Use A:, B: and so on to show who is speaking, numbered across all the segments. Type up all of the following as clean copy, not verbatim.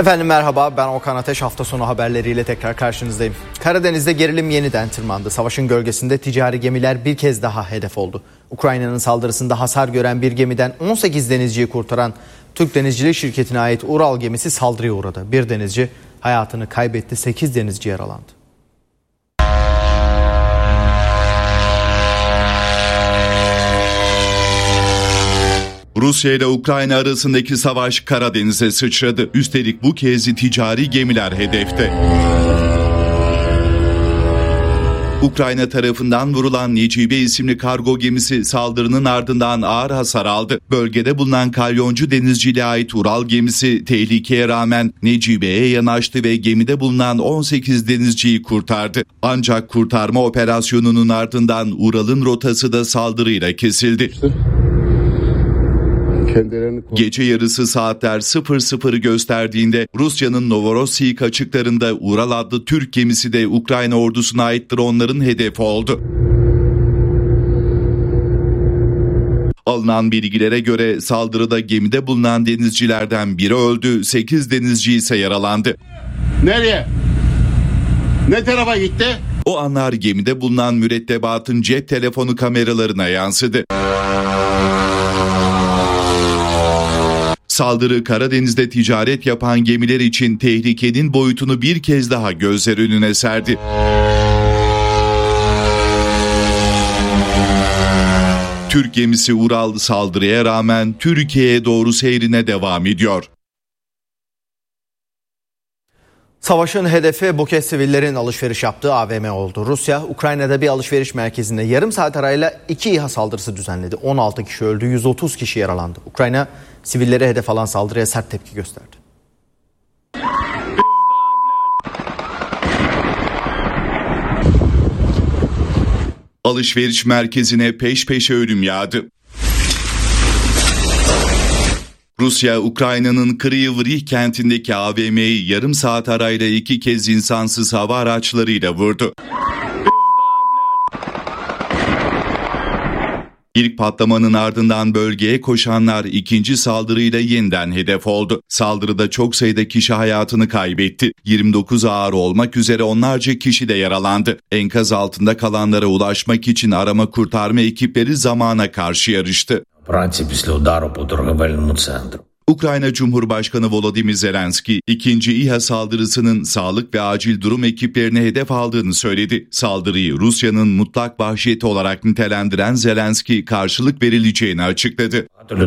A: Efendim merhaba, ben Okan Ateş. Hafta sonu haberleriyle tekrar karşınızdayım. Karadeniz'de gerilim yeniden tırmandı. Savaşın gölgesinde ticari gemiler bir kez daha hedef oldu. Ukrayna'nın saldırısında hasar gören bir gemiden 18 denizciyi kurtaran Türk Denizcilik Şirketi'ne ait Ural gemisi saldırıya uğradı. Bir denizci hayatını kaybetti, 8 denizci yaralandı.
B: Rusya ile Ukrayna arasındaki savaş Karadeniz'e sıçradı. Üstelik bu kez ticari gemiler hedefte. Ukrayna tarafından vurulan Necibe isimli kargo gemisi saldırının ardından ağır hasar aldı. Bölgede bulunan kalyoncu denizciliğe ait Ural gemisi tehlikeye rağmen Necibe'ye yanaştı ve gemide bulunan 18 denizciyi kurtardı. Ancak kurtarma operasyonunun ardından Ural'ın rotası da saldırıyla kesildi. Gece yarısı saatler 00'ı gösterdiğinde Rusya'nın Novorossiysk açıklarında Ural adlı Türk gemisi de Ukrayna ordusuna ait dronların hedefi oldu. Alınan bilgilere göre saldırıda gemide bulunan denizcilerden biri öldü, 8 denizci ise yaralandı.
C: Nereye? Ne tarafa gitti?
B: O anlar gemide bulunan mürettebatın cep telefonu kameralarına yansıdı. Saldırı Karadeniz'de ticaret yapan gemiler için tehlikenin boyutunu bir kez daha gözler önüne serdi. Türk gemisi Ural saldırıya rağmen Türkiye'ye doğru seyrine devam ediyor.
A: Savaşın hedefi bu kez sivillerin alışveriş yaptığı AVM oldu. Rusya, Ukrayna'da bir alışveriş merkezinde yarım saat arayla 2 İHA saldırısı düzenledi. 16 kişi öldü, 130 kişi yaralandı. Ukrayna, sivillere hedef alan saldırıya sert tepki gösterdi.
B: Alışveriş merkezine peş peşe ölüm yağdı. Rusya, Ukrayna'nın Kryvyi Rih kentindeki AVM'yi yarım saat arayla 2 kez insansız hava araçlarıyla vurdu. İlk patlamanın ardından bölgeye koşanlar ikinci saldırıyla yeniden hedef oldu. Saldırıda çok sayıda kişi hayatını kaybetti. 29 ağır olmak üzere onlarca kişi de yaralandı. Enkaz altında kalanlara ulaşmak için arama kurtarma ekipleri zamana karşı yarıştı. Ukrayna Cumhurbaşkanı Volodymyr Zelenski, ikinci İHA saldırısının sağlık ve acil durum ekiplerine hedef aldığını söyledi. Saldırıyı Rusya'nın mutlak vahşeti olarak nitelendiren Zelenski, karşılık verileceğini açıkladı.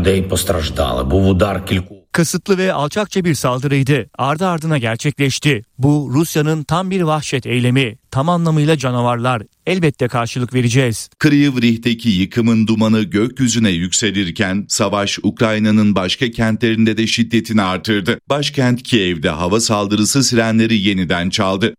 D: Kasıtlı ve alçakça bir saldırıydı. Ardı ardına gerçekleşti. Bu Rusya'nın tam bir vahşet eylemi. Tam anlamıyla canavarlar. Elbette karşılık vereceğiz.
B: Kryvyi Rih'teki yıkımın dumanı gökyüzüne yükselirken savaş Ukrayna'nın başka kentlerinde de şiddetini artırdı. Başkent Kiev'de hava saldırısı sirenleri yeniden çaldı.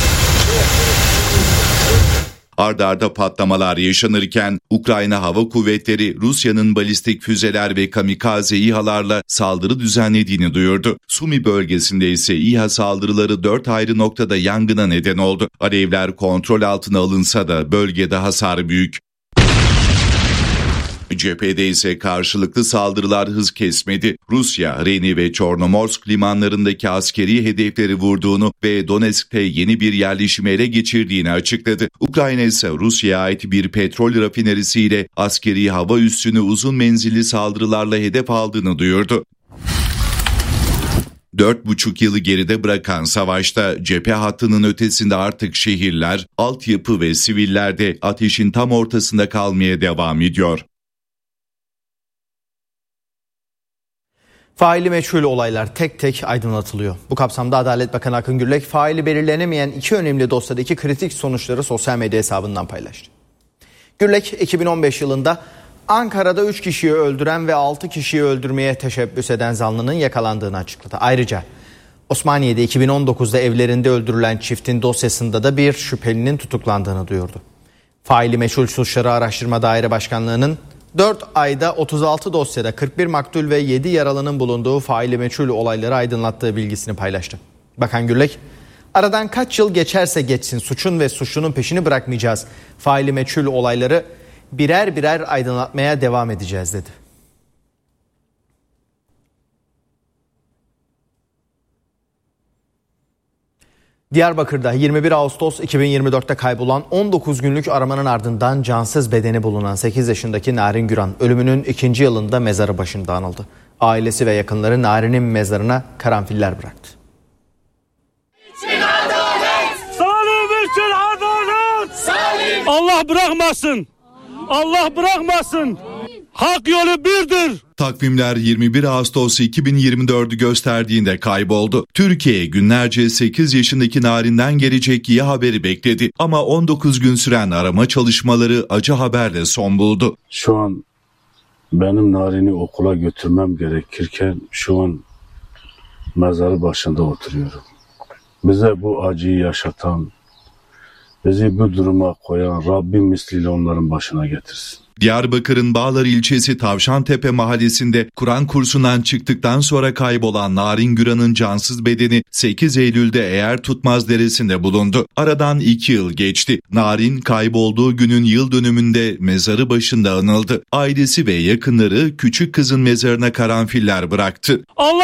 B: Arda arda patlamalar yaşanırken Ukrayna Hava Kuvvetleri Rusya'nın balistik füzeler ve kamikaze İHA'larla saldırı düzenlediğini duyurdu. Sumi bölgesinde ise İHA saldırıları 4 ayrı noktada yangına neden oldu. Alevler kontrol altına alınsa da bölgede hasar büyük. Cephede ise karşılıklı saldırılar hız kesmedi. Rusya, Reni ve Çornomorsk limanlarındaki askeri hedefleri vurduğunu ve Donetsk'te yeni bir yerleşimi ele geçirdiğini açıkladı. Ukrayna ise Rusya'ya ait bir petrol rafinerisiyle askeri hava üssünü uzun menzilli saldırılarla hedef aldığını duyurdu. 4,5 yılı geride bırakan savaşta cephe hattının ötesinde artık şehirler, altyapı ve siviller de ateşin tam ortasında kalmaya devam ediyor.
A: Faili meçhul olaylar tek tek aydınlatılıyor. Bu kapsamda Adalet Bakanı Akın Gürlek, faili belirlenemeyen 2 önemli dosyadaki kritik sonuçları sosyal medya hesabından paylaştı. Gürlek, 2015 yılında Ankara'da 3 kişiyi öldüren ve 6 kişiyi öldürmeye teşebbüs eden zanlının yakalandığını açıkladı. Ayrıca Osmaniye'de 2019'da evlerinde öldürülen çiftin dosyasında da bir şüphelinin tutuklandığını duyurdu. Faili meçhul suçları araştırma daire başkanlığının 4 ayda 36 dosyada 41 maktul ve 7 yaralının bulunduğu faili meçhul olayları aydınlattığı bilgisini paylaştı. Bakan Gürlek, aradan kaç yıl geçerse geçsin suçun ve suçlunun peşini bırakmayacağız. Faili meçhul olayları birer birer aydınlatmaya devam edeceğiz dedi. Diyarbakır'da 21 Ağustos 2024'te kaybolan 19 günlük aramanın ardından cansız bedeni bulunan 8 yaşındaki Narin Güran ölümünün 2. yılında mezarı başında anıldı. Ailesi ve yakınları Narin'in mezarına karanfiller bıraktı.
E: Salim için adalet! Allah bırakmasın! Allah bırakmasın! Hak yolu birdir!
B: Takvimler 21 Ağustos 2024'ü gösterdiğinde kayboldu. Türkiye günlerce 8 yaşındaki Narin'den gelecek iyi haberi bekledi. Ama 19 gün süren arama çalışmaları acı haberle son buldu.
F: Şu an benim Narin'i okula götürmem gerekirken şu an mezarı başında oturuyorum. Bize bu acıyı yaşatan, bizi bu duruma koyan Rabbim misliyle onların başına getirsin.
B: Diyarbakır'ın Bağlar ilçesi Tavşantepe mahallesinde Kur'an kursundan çıktıktan sonra kaybolan Narin Güran'ın cansız bedeni 8 Eylül'de Eğertutmaz Deresi'nde bulundu. Aradan 2 yıl geçti. Narin kaybolduğu günün yıl dönümünde mezarı başında anıldı. Ailesi ve yakınları küçük kızın mezarına karanfiller bıraktı.
E: Allah